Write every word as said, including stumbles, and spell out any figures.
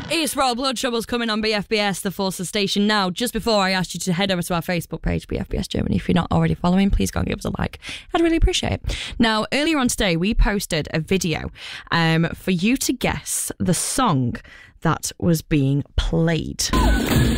It's Royal Blood Troubles coming on B F B S, the Forces station now. Just before I asked you to head over to our Facebook page, B F B S Germany. If you're not already following, please go and give us a like. I'd really appreciate it. Now, earlier on today, we posted a video um, for you to guess the song that was being played.